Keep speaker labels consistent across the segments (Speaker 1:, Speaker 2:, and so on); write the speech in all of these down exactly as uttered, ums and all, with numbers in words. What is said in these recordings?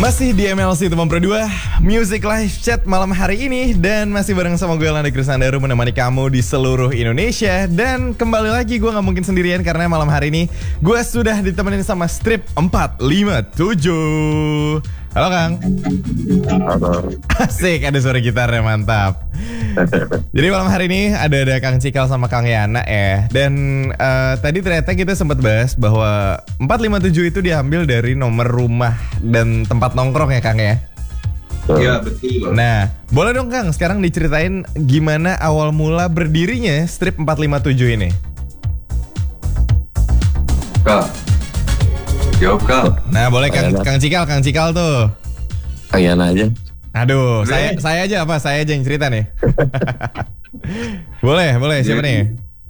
Speaker 1: Masih di M L C Teman Pro dua Music Live Chat malam hari ini. Dan masih bareng sama gue Landa Krisandaru, menemani kamu di seluruh Indonesia. Dan kembali lagi gue gak mungkin sendirian, karena malam hari ini gue sudah ditemenin sama Strip empat lima tujuh. Halo Kang.
Speaker 2: Halo.
Speaker 1: Asik, ada suara gitarnya, mantap. Jadi malam hari ini ada ada Kang Cikal sama Kang Yana ya. Dan uh, tadi ternyata kita sempat bahas bahwa empat lima tujuh itu diambil dari nomor rumah dan tempat nongkrong ya Kang ya.
Speaker 3: Iya betul.
Speaker 1: Nah, boleh dong Kang sekarang diceritain gimana awal mula berdirinya Strip empat lima tujuh ini.
Speaker 3: Kak, jawab Kak.
Speaker 1: Nah boleh Kang, Kang Cikal, Kang Cikal tuh.
Speaker 2: Kang Yana aja.
Speaker 1: Aduh,
Speaker 3: Boleh.
Speaker 1: saya saya aja apa? Saya aja yang cerita nih. boleh, boleh. Siapa
Speaker 3: Jadi,
Speaker 1: nih?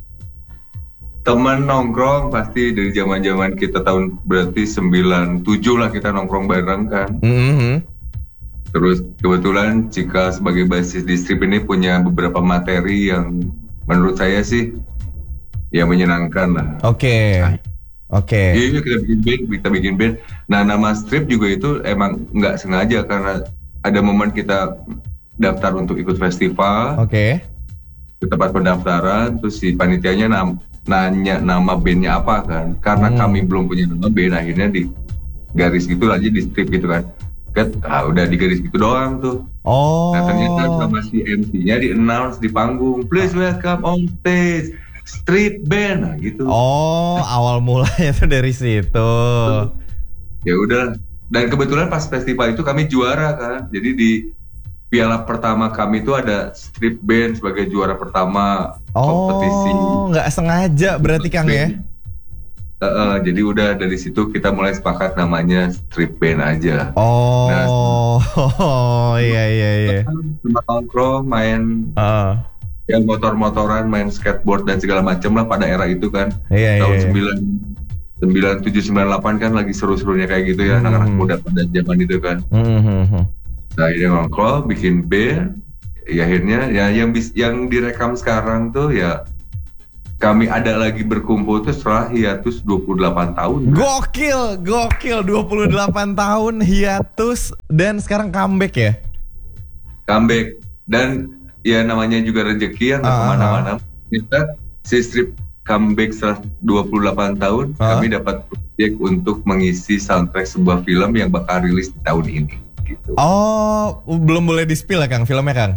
Speaker 3: Teman nongkrong pasti dari zaman-zaman kita tahun berarti sembilan tujuh lah kita nongkrong bareng kan.
Speaker 1: Mm-hmm.
Speaker 3: Terus kebetulan Cika sebagai basis di Strip ini punya beberapa materi yang menurut saya sih ya menyenangkan lah.
Speaker 1: Oke. Oke.
Speaker 3: Iya, kita bikin band, kita bikin band. Nah, nama Strip juga itu emang nggak sengaja karena ada momen kita daftar untuk ikut festival.
Speaker 1: Oke.
Speaker 3: Ke tempat pendaftaran, terus si panitianya nam- nanya nama bandnya apa kan. Karena
Speaker 1: Hmm.
Speaker 3: kami belum punya nama band, akhirnya di garis gitu aja di Strip gitu kan. Kan ah, udah di garis gitu doang tuh.
Speaker 1: Oh.
Speaker 3: Nah ternyata sama si M C-nya di announce di panggung, please welcome on stage Strip Band, nah gitu.
Speaker 1: Oh, awal mulanya tuh dari situ.
Speaker 3: Ya udah. Dan kebetulan pas festival itu kami juara kan. Jadi di piala pertama kami itu ada Strip Band sebagai juara pertama kompetisi.
Speaker 1: Oh, nggak sengaja berarti Kang ya?
Speaker 3: Uh, uh, jadi udah dari situ kita mulai sepakat namanya Strip Band aja.
Speaker 1: Oh,
Speaker 3: Nah,
Speaker 1: oh iya iya iya.
Speaker 3: Cuma nongkrong, main
Speaker 1: Uh,
Speaker 3: yang motor-motoran, main skateboard dan segala macam lah pada era itu kan.
Speaker 1: iya
Speaker 3: Tahun
Speaker 1: iya.
Speaker 3: sembilan sembilan tujuh sembilan delapan kan lagi seru-serunya kayak gitu ya,
Speaker 1: Hmm.
Speaker 3: anak-anak muda pada zaman itu kan.
Speaker 1: Mm-hmm.
Speaker 3: Nah, akhirnya nongkrong, bikin band. Ya akhirnya ya yang bis, yang direkam sekarang tuh ya kami ada lagi berkumpul tuh setelah hiatus dua puluh delapan tahun.
Speaker 1: Gokil, gokil dua puluh delapan tahun hiatus dan sekarang comeback ya?
Speaker 3: Comeback. Dan ya namanya juga rezeki ya, nggak
Speaker 1: Ah,
Speaker 3: kemana-mana. Kita si Strip comeback setelah dua puluh delapan tahun,
Speaker 1: Ah.
Speaker 3: kami dapat proyek untuk mengisi soundtrack sebuah film yang bakal rilis di tahun ini. Gitu.
Speaker 1: Oh, belum boleh di-spill ya Kang filmnya Kang?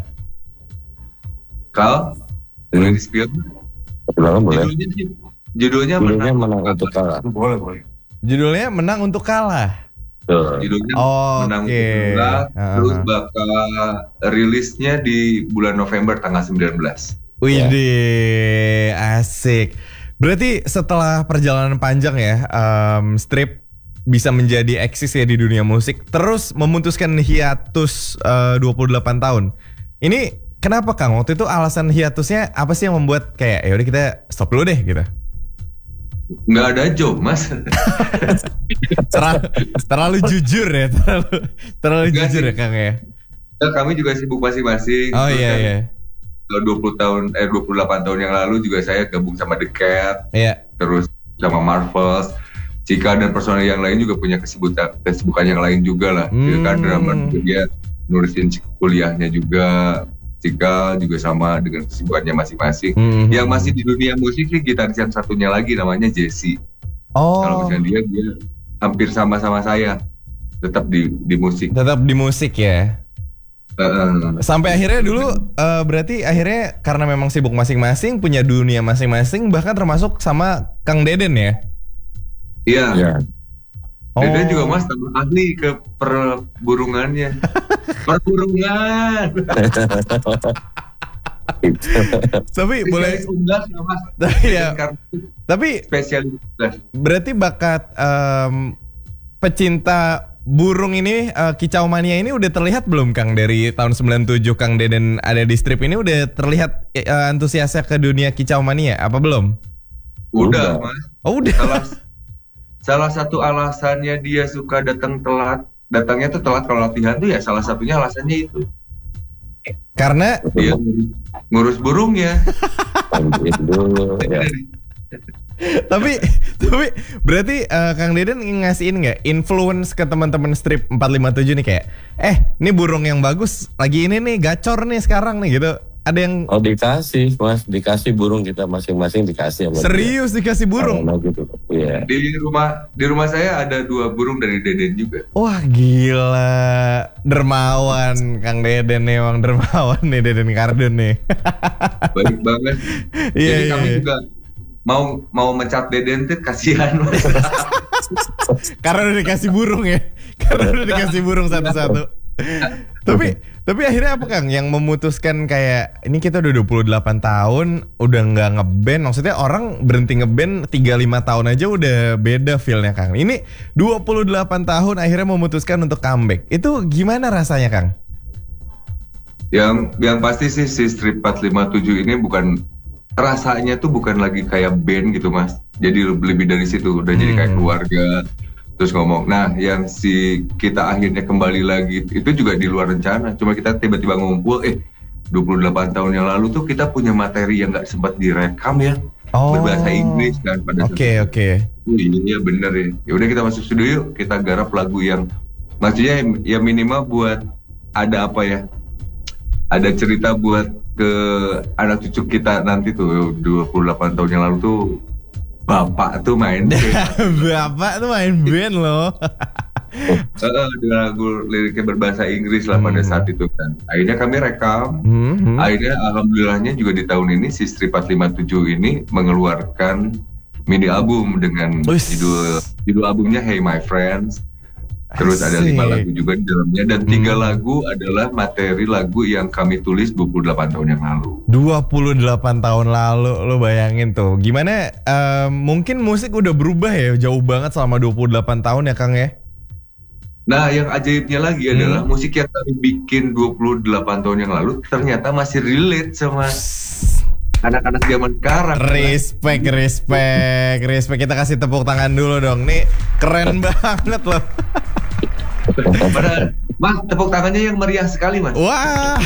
Speaker 3: Kal, boleh di spill?
Speaker 2: Silakan boleh.
Speaker 3: Judulnya sih, judulnya,
Speaker 2: Judulnya
Speaker 3: menang,
Speaker 2: menang untuk kalah.
Speaker 3: Boleh, boleh.
Speaker 1: Judulnya Menang Untuk Kalah.
Speaker 2: Tuh.
Speaker 3: Judulnya
Speaker 1: Oh,
Speaker 3: menang
Speaker 1: oke.
Speaker 3: untuk kalah,
Speaker 1: Ah,
Speaker 3: terus
Speaker 1: ah.
Speaker 3: bakal rilisnya di bulan November tanggal sembilan belas.
Speaker 1: Widih, asik. Berarti setelah perjalanan panjang ya, um, Strip bisa menjadi eksis ya di dunia musik, terus memutuskan hiatus uh, dua puluh delapan tahun. Ini kenapa Kang? Waktu itu alasan hiatusnya apa sih yang membuat kayak yaudah kita stop dulu deh gitu?
Speaker 3: Nggak ada job, Mas.
Speaker 1: Terlalu, terlalu jujur ya, terlalu, terlalu
Speaker 3: Enggak
Speaker 1: jujur
Speaker 3: sih.
Speaker 1: ya Kang ya.
Speaker 3: Nah, kami juga sibuk masing-masing.
Speaker 1: Oh
Speaker 3: Terus
Speaker 1: iya
Speaker 3: kan,
Speaker 1: iya.
Speaker 3: kalau dua puluh tahun eh dua puluh delapan tahun yang lalu juga saya gabung sama The Cat,
Speaker 1: Iya.
Speaker 3: terus sama Marvels. Cika dan personel yang lain juga punya kesibukan kesibukan yang lain juga lah. Dia kan
Speaker 1: Hmm.
Speaker 3: drummer juga, dia nurusin kuliahnya juga. Cika juga sama dengan kesibukannya masing-masing.
Speaker 1: Mhm.
Speaker 3: Yang masih di dunia musik sih gitaris yang satunya lagi namanya Jesse. Kalau
Speaker 1: Oh,
Speaker 3: misalnya dia dia hampir sama-sama saya, tetap di di musik.
Speaker 1: tetap di musik ya.
Speaker 3: Uh,
Speaker 1: Sampai akhirnya dulu eh, berarti akhirnya karena memang sibuk masing-masing, punya dunia masing-masing, bahkan termasuk sama Kang Deden ya.
Speaker 3: Iya.
Speaker 2: Ya.
Speaker 3: Deden
Speaker 1: Oh.
Speaker 3: juga Mas tambah ahli ke perburungannya. Perburungan.
Speaker 1: Tapi boleh
Speaker 3: Spesialis unggas ya, Mas.
Speaker 1: Iya.
Speaker 3: Karena
Speaker 1: Tapi
Speaker 3: spesialis unggas.
Speaker 1: berarti bakat em, pecinta burung ini, eh, kicau mania ini udah terlihat belum Kang dari tahun sembilan tujuh Kang Deden ada di Strip ini udah terlihat eh, antusiasnya ke dunia kicau mania apa belum?
Speaker 3: Udah,
Speaker 2: Udah.
Speaker 3: Mas.
Speaker 1: Oh udah.
Speaker 3: Salah salah satu alasannya dia suka datang telat. Datangnya tuh telat kalau latihan tuh ya salah satunya alasannya itu.
Speaker 1: Karena
Speaker 3: Dia ngurus burungnya.
Speaker 2: Lanjutin dulu. Ya.
Speaker 1: tapi tapi berarti uh, Kang Deden ngasihin nggak influence ke teman-teman strip empat lima tujuh nih kayak eh ini burung yang bagus lagi ini nih gacor nih sekarang nih gitu. Ada yang
Speaker 2: Oh dikasih mas, dikasih burung kita masing-masing dikasih sama
Speaker 1: serius
Speaker 2: dia.
Speaker 1: dikasih burung?
Speaker 2: Karena gitu. Iya.
Speaker 3: Di rumah di rumah saya ada dua burung dari Deden juga.
Speaker 1: Wah gila, dermawan Kang Deden nih, emang dermawan nih Deden Kardun nih.
Speaker 3: Baik banget.
Speaker 1: Iya,
Speaker 3: Jadi
Speaker 1: iya,
Speaker 3: kami
Speaker 1: iya.
Speaker 3: juga mau mau mencat Deden tuh kasihan mas.
Speaker 1: Karena udah dikasih burung ya. Karena udah dikasih burung satu-satu. Tapi tapi akhirnya apa Kang yang memutuskan kayak ini kita udah dua puluh delapan tahun udah nggak ngeband, maksudnya orang berhenti ngeband tiga puluh lima tahun aja udah beda feelnya Kang. Ini dua puluh delapan tahun akhirnya memutuskan untuk comeback. Itu gimana rasanya Kang?
Speaker 3: Yang yang pasti sih si Strip empat lima tujuh ini bukan rasanya tuh bukan lagi kayak band gitu mas. Jadi lebih dari situ udah jadi kayak
Speaker 1: Hmm.
Speaker 3: keluarga. Terus ngomong, nah yang si kita akhirnya kembali lagi itu juga di luar rencana. Cuma kita tiba-tiba ngumpul, eh dua puluh delapan tahun yang lalu tuh kita punya materi yang nggak sempat direkam ya.
Speaker 1: Oh.
Speaker 3: Berbahasa Inggris kan pada
Speaker 1: Oke
Speaker 3: saat
Speaker 1: oke.
Speaker 3: itu. Oh, iya bener ya. Ya udah kita masuk studio yuk, kita garap lagu yang maksudnya ya minimal buat ada apa ya? Ada cerita buat ke anak cucu kita nanti tuh dua puluh delapan tahun yang lalu tuh bapak tuh main
Speaker 1: Bapak tuh main band loh.
Speaker 3: uh, dengan lagu liriknya berbahasa Inggris lah pada
Speaker 1: Hmm.
Speaker 3: saat itu kan. Akhirnya kami rekam.
Speaker 1: Hmm, hmm.
Speaker 3: Akhirnya alhamdulillahnya juga di tahun ini si Strip empat lima tujuh ini mengeluarkan mini album dengan
Speaker 1: Uish.
Speaker 3: judul judul albumnya Hey My Friends. Terus ada lima
Speaker 1: Asik.
Speaker 3: lagu juga di dalamnya dan tiga
Speaker 1: Hmm.
Speaker 3: lagu adalah materi lagu yang kami tulis dua puluh delapan tahun yang lalu.
Speaker 1: dua puluh delapan tahun lalu, lo bayangin tuh gimana eh, mungkin musik udah berubah ya jauh banget selama dua puluh delapan tahun ya Kang ya.
Speaker 3: Nah, yang ajaibnya lagi
Speaker 1: Hmm.
Speaker 3: adalah musik yang kami bikin dua puluh delapan tahun yang lalu ternyata masih relate sama anak-anak zaman sekarang.
Speaker 1: Respect, respect, respect. Kita kasih tepuk tangan dulu dong. Nih keren banget loh.
Speaker 3: Padahal, Mas, tepuk tangannya yang meriah sekali, Mas.
Speaker 1: Wah.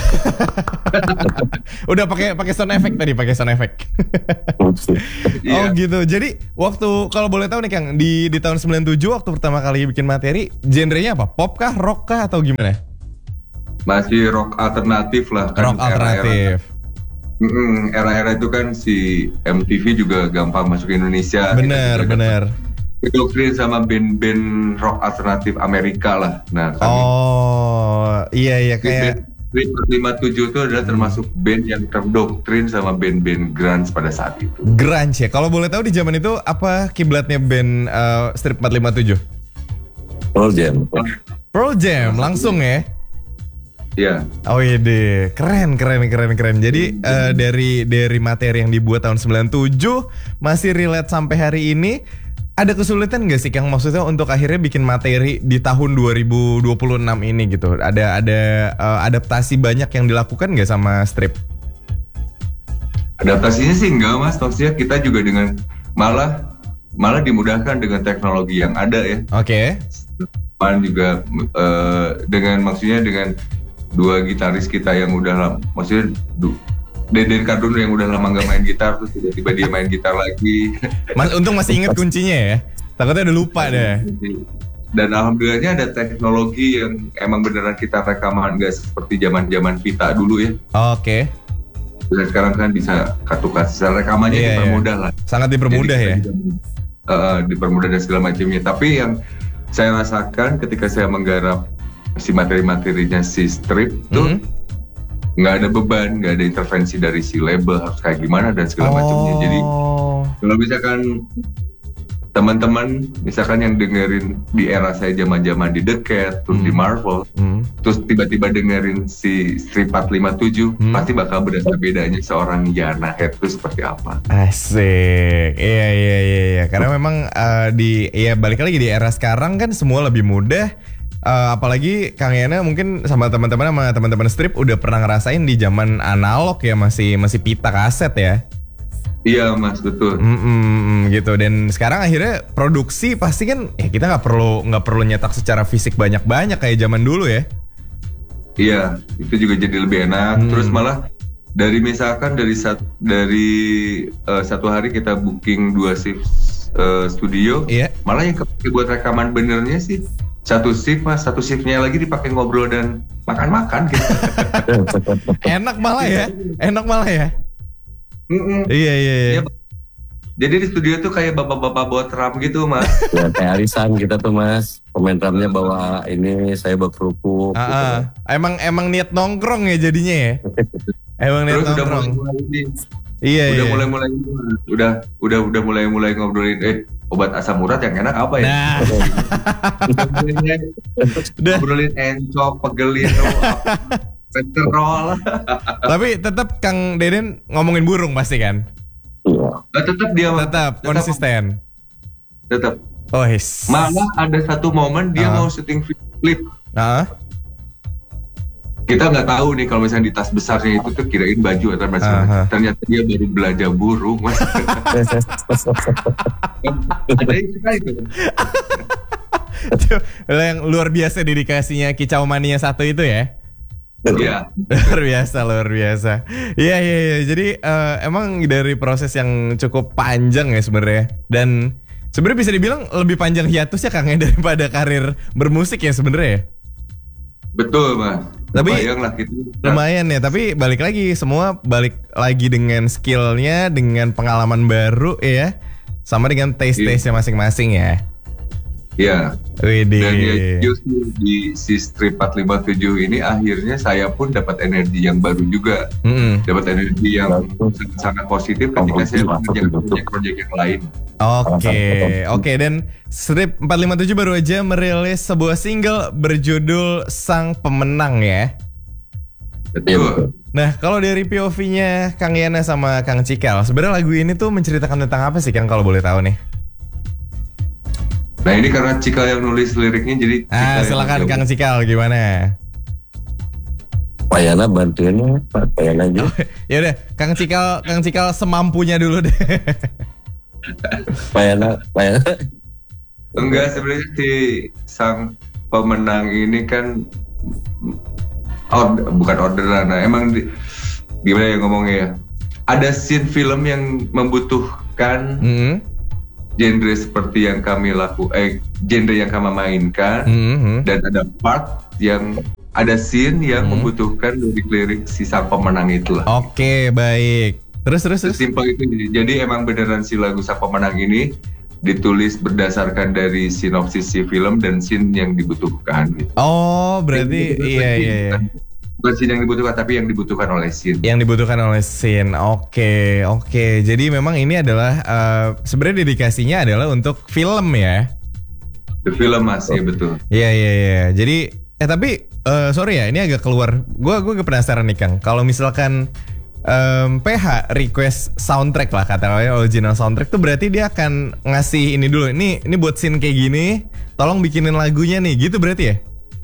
Speaker 1: Udah pakai pakai sound effect tadi, pakai sound effect. Oh
Speaker 3: Iya.
Speaker 1: gitu. Jadi waktu kalau boleh tahu nih Kang, di di tahun sembilan puluh tujuh waktu pertama kali bikin materi, genrenya apa? Pop kah, rock kah atau gimana?
Speaker 3: Masih rock alternatif lah. kan
Speaker 1: Rock
Speaker 3: era-era-
Speaker 1: alternatif.
Speaker 3: Mm-mm, era-era itu kan si M T V juga gampang masuk ke Indonesia.
Speaker 1: Bener,
Speaker 3: Kita juga
Speaker 1: bener.
Speaker 3: Doktrin sama band-band rock alternatif Amerika lah. Nah, kami
Speaker 1: Oh, iya iya kayak
Speaker 3: Strip empat lima tujuh itu adalah termasuk band yang terdoktrin sama band-band grunge pada saat itu.
Speaker 1: grunge ya. Kalau boleh tahu di zaman itu apa kiblatnya band uh, Strip empat lima tujuh?
Speaker 2: Pearl Jam.
Speaker 1: Pearl Jam langsung ya.
Speaker 3: Iya.
Speaker 1: Oh iya deh, keren keren keren keren. Jadi eh, dari dari materi yang dibuat tahun sembilan puluh tujuh masih relate sampai hari ini. Ada kesulitan gak sih Kang maksudnya untuk akhirnya bikin materi di tahun dua ribu dua puluh enam ini gitu? Ada ada eh, adaptasi banyak yang dilakukan gak sama Strip?
Speaker 3: Adaptasinya sih enggak mas, maksudnya kita juga dengan malah malah dimudahkan dengan teknologi yang ada ya.
Speaker 1: Oke.
Speaker 3: Man juga eh, dengan maksudnya dengan dua gitaris kita yang udah lama, maksudnya du, Deden Kardun yang udah lama gak main gitar terus tiba-tiba dia main gitar lagi.
Speaker 1: Mas, untung masih inget kuncinya ya. Takutnya udah lupa deh.
Speaker 3: Dan alhamdulillahnya ada teknologi yang emang beneran kita rekaman gak seperti zaman-zaman pita dulu ya.
Speaker 1: Oke.
Speaker 3: Dan sekarang kan bisa kartu-kartu secara rekamannya
Speaker 1: Iya,
Speaker 3: dipermudah lah.
Speaker 1: Sangat dipermudah
Speaker 3: Jadi
Speaker 1: ya.
Speaker 3: kita juga, uh, dipermudah dan segala macamnya. Tapi yang saya rasakan ketika saya menggarap si materi-materinya si Strip tuh
Speaker 1: Mhm.
Speaker 3: nggak ada beban, nggak ada intervensi dari si label harus kayak gimana dan segala macamnya. Jadi
Speaker 1: Oh.
Speaker 3: kalau misalkan teman-teman misalkan yang dengerin di era saya zaman-zaman di The Cat, terus di
Speaker 1: Hmm.
Speaker 3: Marvel,
Speaker 1: Hmm.
Speaker 3: terus tiba-tiba dengerin si Strip empat lima tujuh,
Speaker 1: Hmm.
Speaker 3: pasti bakal berasa bedanya seorang Yana Head itu seperti apa.
Speaker 1: Asik, iya iya iya iya. Karena memang eh, di ya balik lagi di era sekarang kan semua lebih mudah. Eh, apalagi Kang Yana mungkin sama teman-teman sama teman-teman Strip udah pernah ngerasain di zaman analog ya masih masih pita kaset ya.
Speaker 3: Iya mas, betul.
Speaker 1: Mm-mm, gitu dan sekarang akhirnya produksi pasti kan ya kita nggak perlu nggak perlu nyetak secara fisik banyak-banyak kayak zaman dulu ya.
Speaker 3: Iya, itu juga jadi lebih enak.
Speaker 1: Hmm.
Speaker 3: Terus malah dari misalkan dari sat, dari uh, satu hari kita booking dua shift uh, studio,
Speaker 1: Iya.
Speaker 3: malah yang kepake buat rekaman benernya sih satu shift mas, satu shiftnya lagi dipakai ngobrol dan makan-makan gitu.
Speaker 1: Enak malah ya, enak malah ya.
Speaker 3: Mm-mm.
Speaker 1: Iya iya iya.
Speaker 3: Ya, jadi di studio tuh kayak bapak-bapak bawa drum gitu mas.
Speaker 2: Ya kayak arisan kita tuh mas, pemain drumnya bawa ini, saya bawa kerupuk.
Speaker 1: Ah,
Speaker 2: gitu.
Speaker 1: ah. Emang emang niat nongkrong ya jadinya ya. Emang niat
Speaker 3: Terus udah
Speaker 1: nongkrong.
Speaker 3: mulai ini,
Speaker 1: Iya
Speaker 3: udah
Speaker 1: iya.
Speaker 3: mulai mulai udah udah udah mulai mulai ngobrolin eh obat asam urat yang enak apa ya?
Speaker 1: Nah,
Speaker 3: Udah mulai
Speaker 1: udah.
Speaker 3: ngobrolin encok, pegelin, petrol.
Speaker 1: Tapi tetap Kang Deden ngomongin burung pasti kan?
Speaker 2: Iya.
Speaker 3: Nah, tetap dia Mas.
Speaker 1: Tetap konsisten.
Speaker 3: Tetap.
Speaker 1: Oh his.
Speaker 3: Malah ada satu momen dia
Speaker 1: Ah.
Speaker 3: mau syuting klip.
Speaker 1: Ah,
Speaker 3: Kita nggak tahu nih kalau misalnya di tas besarnya itu tuh kirain baju atau macam-macam.
Speaker 1: Aha.
Speaker 3: Ternyata dia baru belajar burung mas. Ada yang suka itu.
Speaker 1: itu yang luar biasa dedikasinya Kicau Mania satu itu ya.
Speaker 3: Iya.
Speaker 1: Luar biasa, luar biasa. Iya iya iya. Jadi eh, emang dari proses yang cukup panjang ya sebenarnya. Dan sebenarnya bisa dibilang lebih panjang hiatusnya Kang ya daripada karir bermusik ya sebenarnya.
Speaker 3: Betul mas.
Speaker 1: Tapi-
Speaker 3: Bayang lah gitu.
Speaker 1: Lumayan ya, tapi balik lagi semua balik lagi dengan skillnya, dengan pengalaman baru ya, sama dengan taste-taste-nya masing-masing ya.
Speaker 3: Iya.
Speaker 1: Widih.
Speaker 3: Dan ya justru di si strip empat lima tujuh ini akhirnya saya pun dapat energi yang baru juga.
Speaker 1: Mm-mm.
Speaker 3: Dapat energi yang sangat positif ketika saya mengerjakan proyek-proyek yang lain.
Speaker 1: Oke, oke dan Strip empat lima tujuh baru aja merilis sebuah single berjudul Sang Pemenang ya.
Speaker 3: Betul.
Speaker 1: Nah, kalau dari P O V-nya Kang Yana sama Kang Cikal, sebenarnya lagu ini tuh menceritakan tentang apa sih Kang kalau boleh tahu nih?
Speaker 3: Nah ini karena Cikal yang nulis liriknya jadi
Speaker 1: Ah,
Speaker 3: Cikal yang
Speaker 1: silakan
Speaker 3: jawab.
Speaker 1: Kang Cikal gimana?
Speaker 2: Pak Yana bantuin ya, Pak Pak Yana aja.
Speaker 1: Ya udah, Kang Cikal, Kang Cikal semampunya dulu deh.
Speaker 2: Pak Yana, Pak Yana.
Speaker 3: Enggak sebenarnya si sang pemenang ini kan or, bukan orderan. Nah, emang di, gimana ya ngomongnya ya? Ada scene film yang membutuhkan
Speaker 1: Mm-hmm.
Speaker 3: genre seperti yang kami laku, eh genre yang kami mainkan,
Speaker 1: Mm-hmm.
Speaker 3: dan ada part yang ada scene yang
Speaker 1: Hmm.
Speaker 3: membutuhkan lirik-lirik si sang pemenang itu lah.
Speaker 1: Oke, baik. Terus terus terus.
Speaker 3: Sesimpel itu. Jadi emang beneran si lagu sang pemenang ini ditulis berdasarkan dari sinopsis si film dan scene yang dibutuhkan gitu.
Speaker 1: Oh, berarti
Speaker 3: Jadi,
Speaker 1: iya iya iya.
Speaker 3: Bukan scene yang dibutuhkan tapi yang dibutuhkan oleh scene.
Speaker 1: Yang dibutuhkan oleh scene. Oke, oke. Jadi memang ini adalah eh, sebenarnya dedikasinya adalah untuk film ya.
Speaker 3: The film mas, ya betul.
Speaker 1: Iya iya iya. Jadi eh tapi eh, sorry ya, ini agak keluar. Gua gua agak penasaran nih Kang. Kalau misalkan em, P H request soundtrack lah katanya original soundtrack tuh berarti dia akan ngasih ini dulu. Ini ini buat scene kayak gini, tolong bikinin lagunya nih. Gitu berarti ya?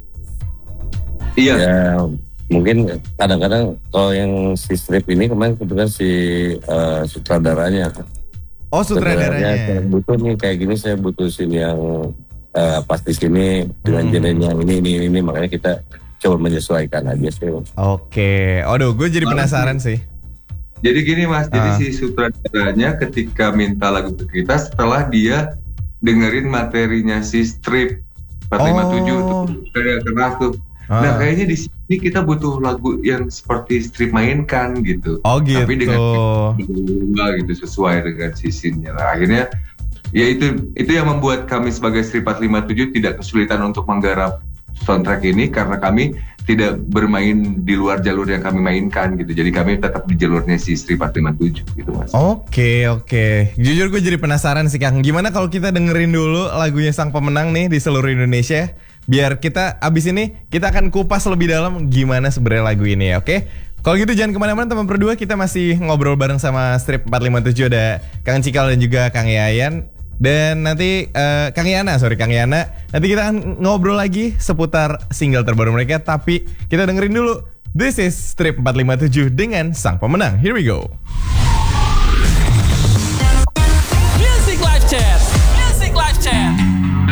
Speaker 3: Iya.
Speaker 2: Ya, mungkin kadang-kadang kalau yang si strip ini kemarin kebetulan si eh, sutradaranya.
Speaker 1: Oh,
Speaker 2: Saya
Speaker 1: sutradaranya.
Speaker 2: butuh nih kayak gini, saya butuh scene yang eh, pas di sini dengan
Speaker 1: Hmm.
Speaker 2: genre yang ini ini ini makanya kita coba menyesuaikan aja sih.
Speaker 1: Oke. Aduh, gue jadi penasaran sih.
Speaker 3: Jadi gini mas, jadi
Speaker 1: Ah.
Speaker 3: si sutradaranya ketika minta lagu ke kita setelah dia dengerin materinya si strip empat lima tujuh
Speaker 1: Oh.
Speaker 3: tuh kayak keras tuh.
Speaker 1: Ah.
Speaker 3: Nah kayaknya di sini kita butuh lagu yang seperti strip mainkan gitu.
Speaker 1: Oh gitu.
Speaker 3: Tapi dengan enggak gitu sesuai dengan sisinya. Nah, akhirnya ya itu itu yang membuat kami sebagai Strip empat lima tujuh tidak kesulitan untuk menggarap soundtrack ini karena kami tidak bermain di luar jalur yang kami mainkan gitu. Jadi kami tetap di jalurnya si Strip empat lima tujuh gitu mas.
Speaker 1: Oke oke. Jujur gue jadi penasaran sih Kang. Gimana kalau kita dengerin dulu lagunya Sang Pemenang nih di seluruh Indonesia? Biar kita abis ini kita akan kupas lebih dalam gimana sebenarnya lagu ini ya. Oke? Kalau gitu jangan kemana-mana teman berdua, kita masih ngobrol bareng sama Strip empat lima tujuh, ada Kang Cikal dan juga Kang Yayan. Dan nanti eh, Kang Yana, sorry Kang Yana, nanti kita akan ngobrol lagi seputar single terbaru mereka. Tapi kita dengerin dulu This is Strip empat lima tujuh dengan Sang Pemenang. Here we go.